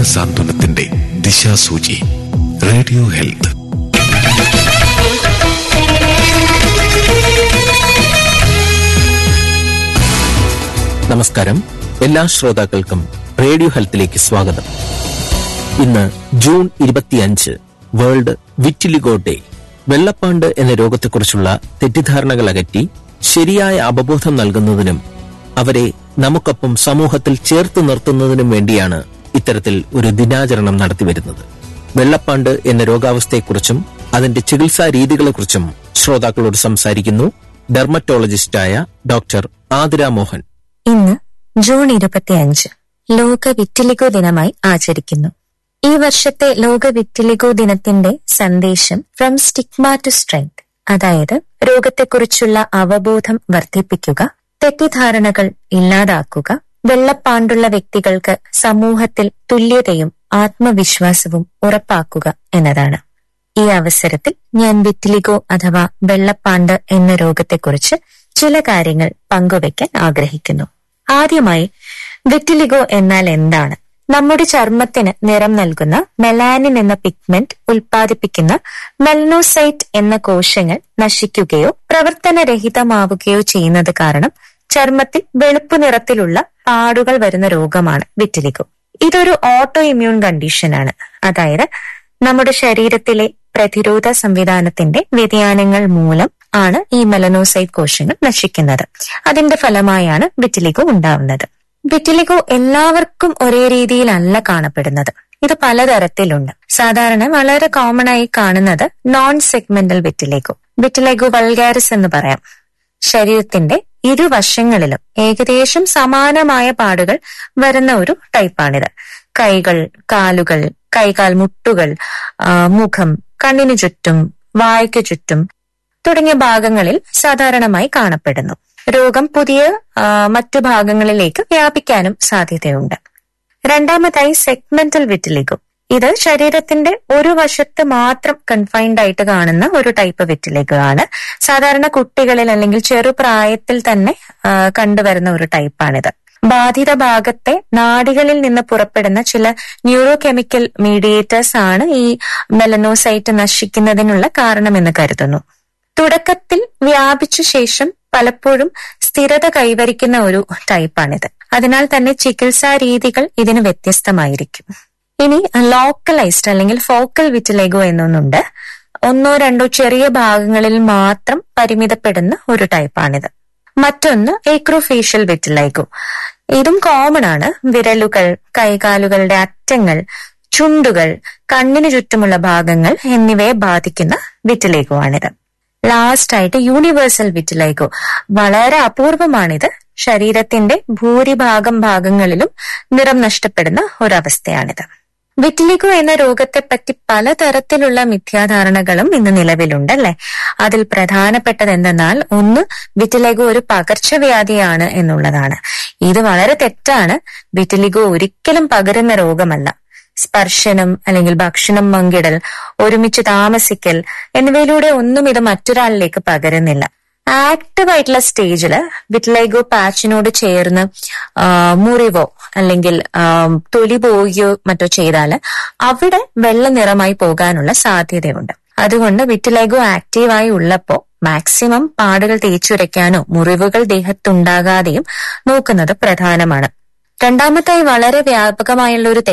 മാനസാന്തോലത്തിന്റെ ദിശാസൂചി. Radio health. നമസ്കാരം. എല്ലാ ശ്രോതാക്കൾക്കും റേഡിയോ ഹെൽത്തിലേക്ക് സ്വാഗതം. ഇന്ന് ജൂൺ 25 വേൾഡ് വിറ്റിലിഗോ ഡേ. വെള്ളപ്പാണ്ട് എന്ന രോഗത്തെക്കുറിച്ചുള്ള തെറ്റിദ്ധാരണകൾ അകറ്റി ശരിയായ അവബോധം നൽകുന്നതിനും അവരെ നമുക്കൊപ്പം സമൂഹത്തിൽ ചേർത്ത് നിർത്തുന്നതിനും വേണ്ടിയാണ് ഇത്തരത്തിൽ ഒരു ദിനാചരണം നടത്തിവരുന്നത്. വെള്ളപ്പാണ്ട് എന്ന രോഗാവസ്ഥയെക്കുറിച്ചും അതിന്റെ ചികിത്സാ രീതികളെക്കുറിച്ചും ശ്രോതാക്കളോട് സംസാരിക്കുന്നു ഡെർമറ്റോളജിസ്റ്റായ ഡോക്ടർ ആതിര മോഹൻ. ഇന്ന് ജൂൺ 25 ലോക വിറ്റിലിഗോ ദിനമായി ആചരിക്കുന്നു. ഈ വർഷത്തെ ലോക വിറ്റിലിഗോ ദിനത്തിന്റെ സന്ദേശം ഫ്രം സ്റ്റിഗ്മ ടു സ്ട്രെങ്ത്, അതായത് രോഗത്തെക്കുറിച്ചുള്ള അവബോധം വർദ്ധിപ്പിക്കുക, തെറ്റിദ്ധാരണകൾ ഇല്ലാതാക്കുക, വെള്ളപ്പാണ്ടുള്ള വ്യക്തികൾക്ക് സമൂഹത്തിൽ തുല്യതയും ആത്മവിശ്വാസവും ഉറപ്പാക്കുക എന്നതാണ്. ഈ അവസരത്തിൽ ഞാൻ വിറ്റിലിഗോ അഥവാ വെള്ളപ്പാണ്ട് എന്ന രോഗത്തെക്കുറിച്ച് ചില കാര്യങ്ങൾ പങ്കുവയ്ക്കാൻ ആഗ്രഹിക്കുന്നു. ആദ്യമായി, വിറ്റിലിഗോ എന്നാൽ എന്താണ്? നമ്മുടെ ചർമ്മത്തിന് നിറം നൽകുന്ന മെലാനിൻ എന്ന പിഗ്മെന്റ് ഉൽപ്പാദിപ്പിക്കുന്ന മെലനോസൈറ്റ് എന്ന കോശങ്ങൾ നശിക്കുകയോ പ്രവർത്തനരഹിതമാവുകയോ ചെയ്യുന്നത് കാരണം ചർമ്മത്തിൽ വെളുപ്പ് നിറത്തിലുള്ള പാടുകൾ വരുന്ന രോഗമാണ് വിറ്റിലിഗോ. ഇതൊരു ഓട്ടോ ഇമ്മ്യൂൺ കണ്ടീഷനാണ്. അതായത് നമ്മുടെ ശരീരത്തിലെ പ്രതിരോധ സംവിധാനത്തിന്റെ വ്യതിയാനങ്ങൾ മൂലം ആണ് ഈ മെലനോസൈറ്റ് കോശങ്ങൾ നശിക്കുന്നത്. അതിന്റെ ഫലമായാണ് വിറ്റിലിഗോ ഉണ്ടാവുന്നത്. വിറ്റിലിഗോ എല്ലാവർക്കും ഒരേ രീതിയിലല്ല കാണപ്പെടുന്നത്. ഇത് പലതരത്തിലുണ്ട്. സാധാരണ വളരെ കോമൺ ആയി കാണുന്നത് non segmental vitiligo, vitiligo vulgaris എന്ന് പറയാം. ശരീരത്തിന്റെ ഇരുവശങ്ങളിലും ഏകദേശം സമാനമായ പാടുകൾ വരുന്ന ഒരു ടൈപ്പാണിത്. കൈകൾ, കാലുകൾ, കൈകാൽ മുട്ടുകൾ, മുഖം, കണ്ണിനു ചുറ്റും, വായ്ക്ക് ചുറ്റും തുടങ്ങിയ ഭാഗങ്ങളിൽ സാധാരണമായി കാണപ്പെടുന്നു. രോഗം പുതിയ മറ്റു ഭാഗങ്ങളിലേക്ക് വ്യാപിക്കാനും സാധ്യതയുണ്ട്. രണ്ടാമതായി സെഗ്മെന്റൽ വിറ്റിലിഗോ. ഇത് ശരീരത്തിന്റെ ഒരു വശത്ത് മാത്രം കൺഫൈൻഡ് ആയിട്ട് കാണുന്ന ഒരു ടൈപ്പ് വിറ്റിലിഗോ ആണ്. സാധാരണ കുട്ടികളിൽ അല്ലെങ്കിൽ ചെറുപ്രായത്തിൽ തന്നെ കണ്ടുവരുന്ന ഒരു ടൈപ്പാണിത്. ബാധിത ഭാഗത്തെ നാഡികളിൽ നിന്ന് പുറപ്പെടുന്ന ചില ന്യൂറോ കെമിക്കൽ മീഡിയേറ്റേഴ്സ് ആണ് ഈ മെലനോസൈറ്റ് നശിക്കുന്നതിനുള്ള കാരണമെന്ന് കരുതുന്നു. തുടക്കത്തിൽ വ്യാപിച്ച ശേഷം പലപ്പോഴും സ്ഥിരത കൈവരിക്കുന്ന ഒരു ടൈപ്പാണിത്. അതിനാൽ തന്നെ ചികിത്സാ രീതികൾ ഇതിന് വ്യത്യസ്തമായിരിക്കും. ഇനി ലോക്കലൈസ്ഡ് അല്ലെങ്കിൽ ഫോക്കൽ വിറ്റിലിഗോ എന്നൊന്നുണ്ട്. ഒന്നോ രണ്ടോ ചെറിയ ഭാഗങ്ങളിൽ മാത്രം പരിമിതപ്പെടുന്ന ഒരു ടൈപ്പാണിത്. മറ്റൊന്ന് ഏക്രോഫേഷ്യൽ വിറ്റിലിഗോ. ഇതും കോമൺ ആണ്. വിരലുകൾ, കൈകാലുകളുടെ അറ്റങ്ങൾ, ചുണ്ടുകൾ, കണ്ണിനു ചുറ്റുമുള്ള ഭാഗങ്ങൾ എന്നിവയെ ബാധിക്കുന്ന വിറ്റിലിഗോ ആണിത്. ലാസ്റ്റ് ആയിട്ട് യൂണിവേഴ്സൽ വിറ്റിലിഗോ. വളരെ അപൂർവമാണിത്. ശരീരത്തിന്റെ ഭൂരിഭാഗം ഭാഗങ്ങളിലും നിറം നഷ്ടപ്പെടുന്ന ഒരവസ്ഥയാണിത്. വിറ്റിലിഗോ എന്ന രോഗത്തെപ്പറ്റി പലതരത്തിലുള്ള മിഥ്യാധാരണകളും ഇന്ന് നിലവിലുണ്ടല്ലേ. അതിൽ പ്രധാനപ്പെട്ടത് എന്തെന്നാൽ, ഒന്ന്, വിറ്റിലിഗോ ഒരു പകർച്ചവ്യാധിയാണ് എന്നുള്ളതാണ്. ഇത് വളരെ തെറ്റാണ്. വിറ്റിലിഗോ ഒരിക്കലും പകരുന്ന രോഗമല്ല. സ്പർശനം അല്ലെങ്കിൽ ഭക്ഷണം പങ്കിടൽ, ഒരുമിച്ച് താമസിക്കൽ എന്നിവയിലൂടെ ഒന്നും ഇത് മറ്റൊരാളിലേക്ക് പകരുന്നില്ല. ആക്റ്റീവ് ആയിട്ടുള്ള സ്റ്റേജില് വിറ്റിലിഗോ പാച്ചിനോട് ചേർന്ന് മുറിവോ അല്ലെങ്കിൽ തൊലി പോവുകയോ മറ്റോ ചെയ്താല് അവിടെ വെള്ള നിറമായി പോകാനുള്ള സാധ്യതയുണ്ട്. അതുകൊണ്ട് വിറ്റിലിഗോ ആക്റ്റീവായി ഉള്ളപ്പോ മാക്സിമം പാടുകൾ തേച്ചുരയ്ക്കാനോ മുറിവുകൾ ദേഹത്തുണ്ടാകാതെയും നോക്കുന്നത് പ്രധാനമാണ്. രണ്ടാമതായി, വളരെ വ്യാപകമായുള്ള ഒരു